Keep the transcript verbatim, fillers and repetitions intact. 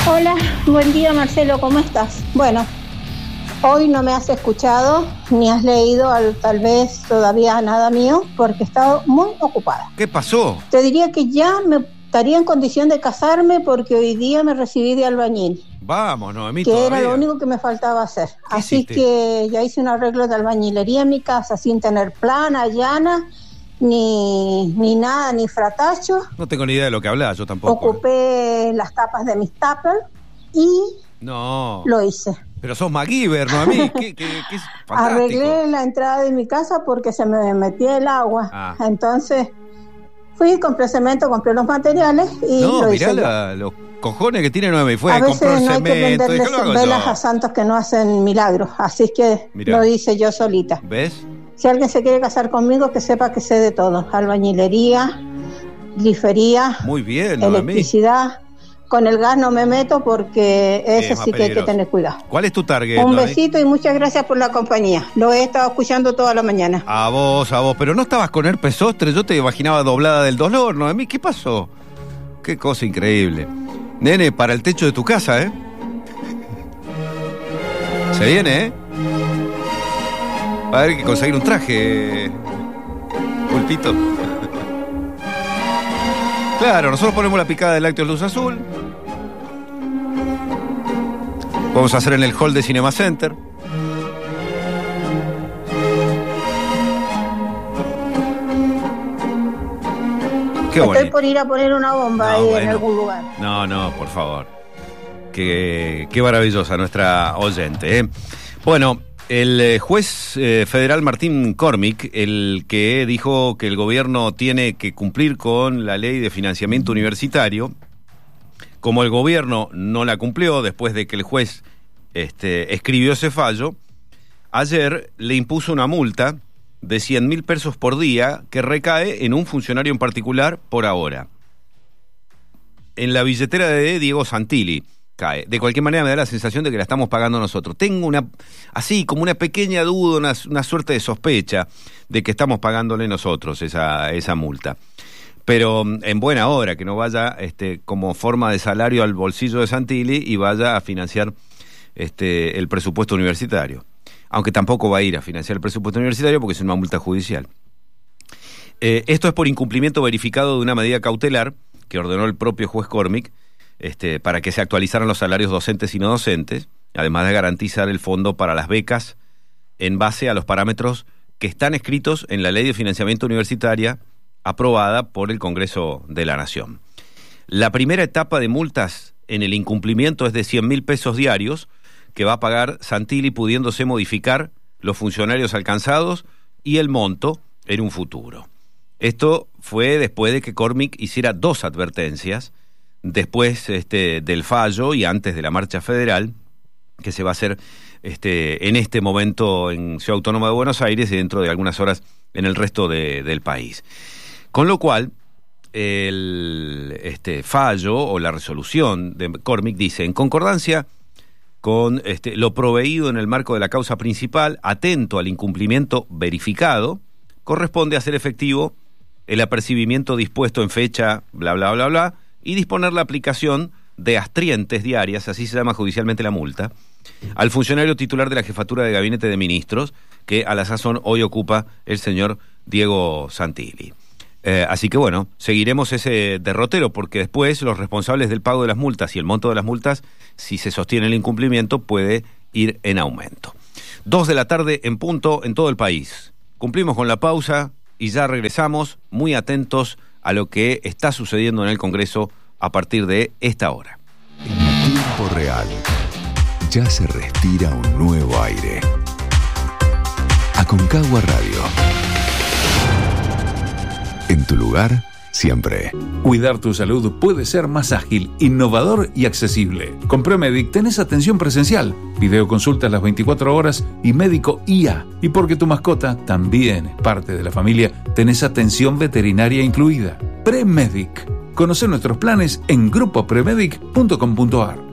Hola, buen día Marcelo, ¿cómo estás? Bueno, hoy no me has escuchado ni has leído al, tal vez todavía nada mío porque he estado muy ocupada. ¿Qué pasó? Te diría que ya me estaría en condición de casarme porque hoy día me recibí de albañil. Vamos, Noemí, que todavía. Era lo único que me faltaba hacer. Así hiciste? que ya hice un arreglo de albañilería en mi casa sin tener plana, llana, ni, ni nada, ni fratacho. No tengo ni idea de lo que hablas, yo tampoco. Ocupé las tapas de mis tuppers y No. lo hice. Pero sos MacGyver, Noemí. ¿Qué, qué, qué es fantástico? Arreglé la entrada de mi casa porque se me metía el agua. Ah. Entonces fui, compré cemento, compré los materiales y No, lo mirá hice la, los cojones que tiene Noemí. Fue, a veces compró el no hay que cemento. venderles Dijo, lo hago velas yo. a santos que no hacen milagros. Así que Mirá. lo hice yo solita. ¿Ves? Si alguien se quiere casar conmigo, que sepa que sé de todo. Albañilería, grifería, Muy bien, Noemí. electricidad. Con el gas no me meto porque ese es más sí que hay que peligroso. tener cuidado. ¿Cuál es tu target, Un Noemí? besito y muchas gracias por la compañía. Lo he estado escuchando toda la mañana. A vos, a vos. Pero no estabas con herpes zóster, yo te imaginaba doblada del dolor, Noemí. ¿Qué pasó? Qué cosa increíble. Nene, para el techo de tu casa, ¿eh? Se viene, ¿eh? Va a haber que conseguir un traje, Pulpito. Claro, nosotros ponemos la picada de lácteos luz azul. Vamos a hacer en el hall de Cinema Center. Qué Estoy bonito. por ir a poner una bomba No, ahí en bueno. algún lugar. No, no, por favor. Qué, qué maravillosa nuestra oyente, ¿eh? Bueno, el eh, juez eh, federal Martín Cormick, el que dijo que el gobierno tiene que cumplir con la ley de financiamiento universitario, como el gobierno no la cumplió después de que el juez este, escribió ese fallo, ayer le impuso una multa de cien mil pesos por día que recae en un funcionario en particular por ahora. En la billetera de Diego Santilli cae. De cualquier manera me da la sensación de que la estamos pagando nosotros. Tengo una, así como una pequeña duda, una, una suerte de sospecha de que estamos pagándole nosotros esa, esa multa. Pero en buena hora, que no vaya este, como forma de salario al bolsillo de Santilli y vaya a financiar este, el presupuesto universitario. Aunque tampoco va a ir a financiar el presupuesto universitario porque es una multa judicial. Eh, esto es por incumplimiento verificado de una medida cautelar que ordenó el propio juez Cormick este, para que se actualizaran los salarios docentes y no docentes, además de garantizar el fondo para las becas en base a los parámetros que están escritos en la Ley de Financiamiento Universitaria aprobada por el Congreso de la Nación. La primera etapa de multas en el incumplimiento es de cien mil pesos diarios, que va a pagar Santilli, pudiéndose modificar los funcionarios alcanzados y el monto en un futuro. Esto fue después de que Cormick hiciera dos advertencias, después este, del fallo y antes de la marcha federal, que se va a hacer este, en este momento en Ciudad Autónoma de Buenos Aires y dentro de algunas horas en el resto de, del país. Con lo cual, el este, fallo o la resolución de Cormick dice, en concordancia con este, lo proveído en el marco de la causa principal, atento al incumplimiento verificado, corresponde hacer efectivo el apercibimiento dispuesto en fecha, bla, bla, bla, bla, y disponer la aplicación de astrientes diarias, así se llama judicialmente la multa, al funcionario titular de la Jefatura de Gabinete de Ministros, que a la sazón hoy ocupa el señor Diego Santilli. Eh, así que bueno, seguiremos ese derrotero, porque después los responsables del pago de las multas y el monto de las multas, si se sostiene el incumplimiento, puede ir en aumento. Dos de la tarde en punto en todo el país. Cumplimos con la pausa y ya regresamos muy atentos a lo que está sucediendo en el Congreso a partir de esta hora. En tiempo real, ya se respira un nuevo aire. Aconcagua Radio. En tu lugar, siempre. Cuidar tu salud puede ser más ágil, innovador y accesible. Con Premedic tenés atención presencial, videoconsultas las veinticuatro horas y médico I A. Y porque tu mascota también es parte de la familia, tenés atención veterinaria incluida. Premedic. Conoce nuestros planes en grupo premedic punto com punto a r.